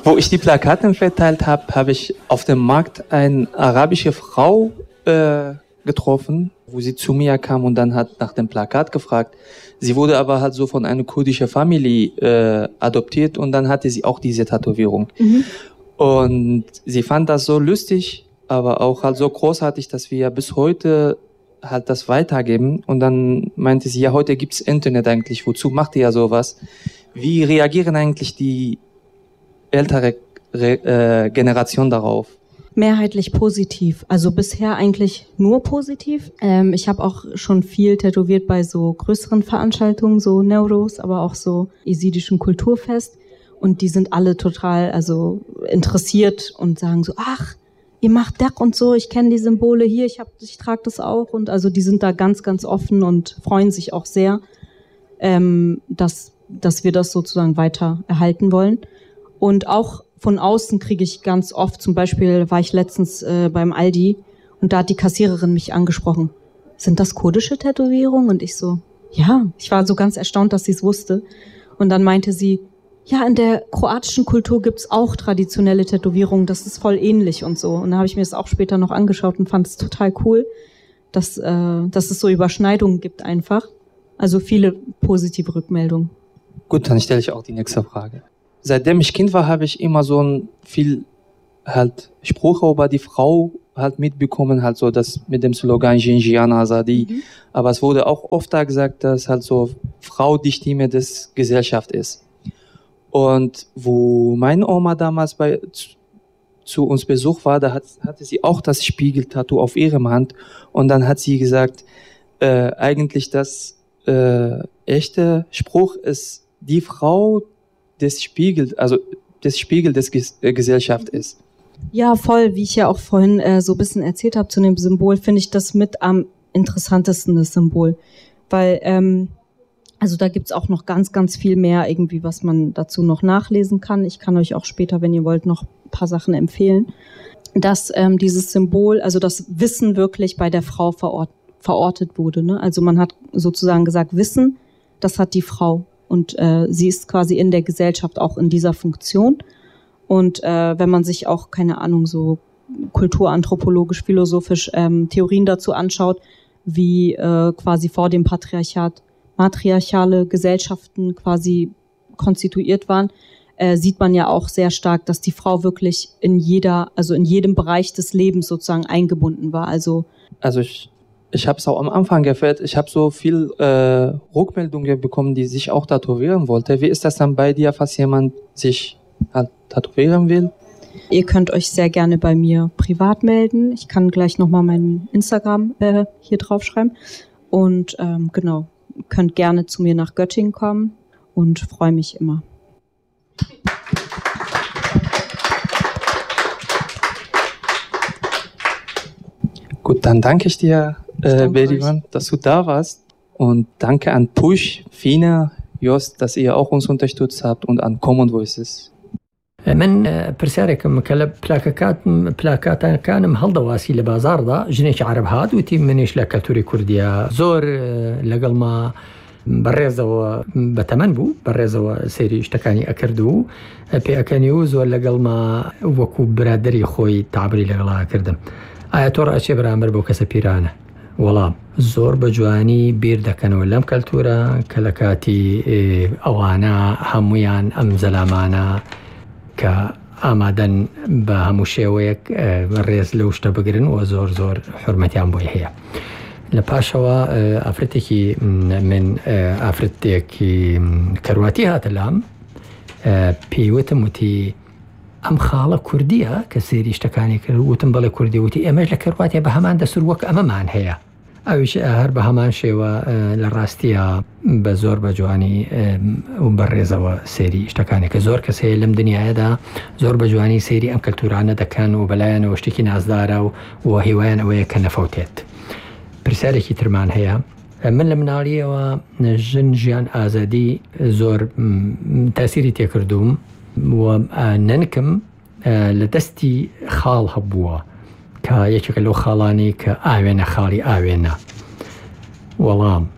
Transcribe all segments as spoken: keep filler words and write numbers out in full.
Wo ich die Plakate verteilt habe, habe ich auf dem Markt eine arabische Frau äh, getroffen, wo sie zu mir kam und dann hat nach dem Plakat gefragt. Sie wurde aber halt so von einer kurdischen Familie äh, adoptiert und dann hatte sie auch diese Tätowierung. Mhm. Und sie fand das so lustig, aber auch halt so großartig, dass wir bis heute halt das weitergeben. Und dann meinte sie, ja, heute gibt's Internet eigentlich, wozu macht ihr ja sowas? Wie reagieren eigentlich die ältere Re- äh, Generation darauf? Mehrheitlich positiv, also bisher eigentlich nur positiv. Ähm, ich habe auch schon viel tätowiert bei so größeren Veranstaltungen, so Neuros, aber auch so jesidischen Kulturfest. Und die sind alle total also interessiert und sagen so, ach, ihr macht Deck und so, ich kenne die Symbole hier, ich, hab, ich trage das auch. Und also die sind da ganz, ganz offen und freuen sich auch sehr, ähm, dass, dass wir das sozusagen weiter erhalten wollen. Und auch von außen kriege ich ganz oft, zum Beispiel war ich letztens äh, beim Aldi und da hat die Kassiererin mich angesprochen. Sind das kurdische Tätowierungen? Und ich so, ja, ich war so ganz erstaunt, dass sie es wusste. Und dann meinte sie, ja, in der kroatischen Kultur gibt's auch traditionelle Tätowierungen, das ist voll ähnlich und so. Und da habe ich mir das auch später noch angeschaut und fand es total cool, dass, äh, dass es so Überschneidungen gibt einfach. Also viele positive Rückmeldungen. Gut, dann stelle ich auch die nächste Frage. Seitdem ich Kind war, habe ich immer so ein viel halt Spruch über die Frau halt mitbekommen, halt so das mit dem Slogan Jinjian Azadi. Mhm. Aber es wurde auch oft da gesagt, dass halt so Frau die Stimme des Gesellschaft ist. Und wo meine Oma damals bei zu, zu uns Besuch war, da hat, hatte sie auch das Spiegeltattoo auf ihrem Hand und dann hat sie gesagt, äh, eigentlich das äh, echte Spruch ist die Frau des Spiegel, also des Spiegel des Ges- äh, Gesellschaft ist. Ja, voll. Wie ich ja auch vorhin äh, so ein bisschen erzählt habe zu dem Symbol, finde ich das mit am interessantesten, das Symbol. Weil, ähm, also da gibt's auch noch ganz, ganz viel mehr irgendwie, was man dazu noch nachlesen kann. Ich kann euch auch später, wenn ihr wollt, noch ein paar Sachen empfehlen. Dass ähm, dieses Symbol, also das Wissen wirklich bei der Frau verort- verortet wurde. Ne? Also man hat sozusagen gesagt, Wissen, das hat die Frau. Und äh, sie ist quasi in der Gesellschaft auch in dieser Funktion. Und äh, wenn man sich auch, keine Ahnung, so kulturanthropologisch, philosophisch ähm, Theorien dazu anschaut, wie äh, quasi vor dem Patriarchat matriarchale Gesellschaften quasi konstituiert waren, äh, sieht man ja auch sehr stark, dass die Frau wirklich in jeder, also in jedem Bereich des Lebens sozusagen eingebunden war. Also, also ich Ich habe es auch am Anfang gefällt. Ich habe so viel äh, Rückmeldungen bekommen, die sich auch tätowieren wollte. Wie ist das dann bei dir, falls jemand sich halt tätowieren will? Ihr könnt euch sehr gerne bei mir privat melden. Ich kann gleich nochmal mein Instagram äh, hier draufschreiben. Und ähm, genau, könnt gerne zu mir nach Göttingen kommen und freue mich immer. Gut, dann danke ich dir, äh, Berivan, dass du da warst. Und danke an Push, Fina, Jost, dass ihr auch uns unterstützt habt und an Common Voices. من پرسیارێکم کە لە پلاکەکات پلاکاتەکانم هەڵدەواسی لە بازاردا ژنێکی عەرەب هات وتی منیش لە کەلتوری کوردیە زۆر لەگەڵما بەڕێزەوە بەتەمەن بوو بەڕێزەوە سەیری شتەکانی ئەکرد و پێەکەنی و زۆر لەگەڵما وەکو برادری خۆی تابری لەگەڵا کردم. ئایا تۆ ڕاچێ بەرامبەر بەو کەسە پیرانە؟ وەڵام زۆر بە جوانی بیر دەکەنەوە لەم کەلتورە کە لە کاتی ئەوانە هەمویان ئەم زەلامانە کە ئامادەن بە هەموو شێوەیەک ڕێز لەو شتە بگرن و زۆر زۆر حرمەتیان بۆی هەیە. لە پاشەوە ئافرەتێکی من ئافرەتێکی کەرواتی هاتە لام پێیوتم وتی ئەم خاڵە کوردیە کە سێری شتەکانی کرد وتم بەڵێ کوردی وتی ئێمەش لە کەرواتێ بە هەمان دەسور وەک ئەمەمان هەیە. ئەویش هەر بە هەمان شێوە لە ڕاستیە بە زۆر بە جوانی و بەڕێزەوە سێری شتەکانی کە زۆر کەس هەیە لەم دنیاەدا زۆر بە جوانی سێری ئەم کەلتورانە دەکەن و بەلایەنەوە شتێکی نازدارە و هیوایان ئەوەیە کە نەفەوتێت. پرسیارێکی ترمان هەیە. من لە مناڵیەوە ژن ژیان ئازادی زۆر تاسیری تێکردوم و نەنکم لە دەستی خاڵ هەبووە کە یەکێکە لەو خاڵانی کە ئاوێنە خاڵی ئاوێنە. وەڵام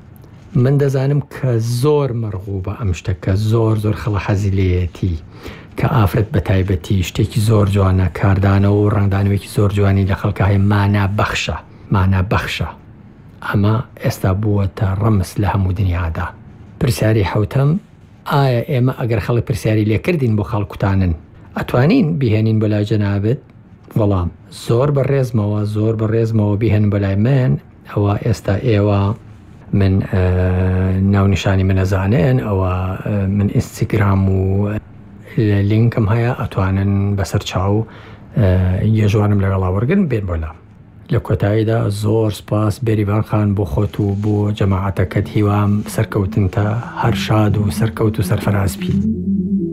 من دەزانم کە زۆر مەرغوبە ئەم شتە کە زۆر زۆر خەڵە حەزی لێیەتی کە ئافرەت بە تایبەتی شتێکی زۆر جوانە کاردانەوە و ڕنگدانەوەیکی زۆر جوانی لە خەڵکە هەیە مانا بەخشە مانا بەخشە ئەمە ئێستا بووەتە ڕەمز لە هەموو دنیادا. پرسیاری حوتەم ئایا ئێمە ئەگەر خەڵک پرسیاری لێکردین بۆ خەڵکوتانن ئەتوانین بیهێنین بۆ لای جەنابەت؟ وەڵام زۆر بەڕێزمەوە زۆر بەڕێزمەوە بیهێن بۆ لای من ئەوە ئێستا ئێوە من ناونیشانی منەزانێن ئەوە من ئینستاگرام و لینکم هەیە ئەتوانن بەسەر چاو یەژوانم لەگەڵا وەرگن بێن بۆلا. لە کۆتاییدا زۆر سپاس بێریڤان خان بۆ خۆت و بۆ جەماعەتەکەت هیوام سەرکەوتنتە هەر شاد و سەرکەوت و سەرفەراز بی.